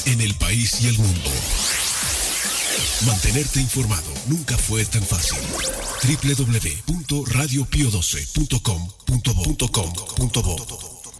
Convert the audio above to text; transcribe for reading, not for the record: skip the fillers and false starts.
en el país y el mundo. Mantenerte informado nunca fue tan fácil. www.radiopio12.com.bo